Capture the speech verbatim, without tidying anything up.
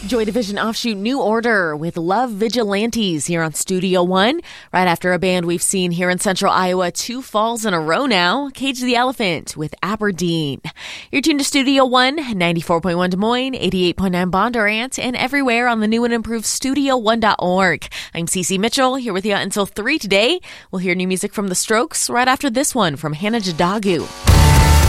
Joy Division offshoot New Order with Love Vigilantes here on Studio One. Right after a band we've seen here in Central Iowa two falls in a row now, Cage the Elephant with Aberdeen. You're tuned to Studio One, ninety-four point one Des Moines, eighty-eight point nine Bondurant, and everywhere on the new and improved studio one dot org. I'm Cece Mitchell, here with you until three today. We'll hear new music from The Strokes right after this one from Hannah Jadagu.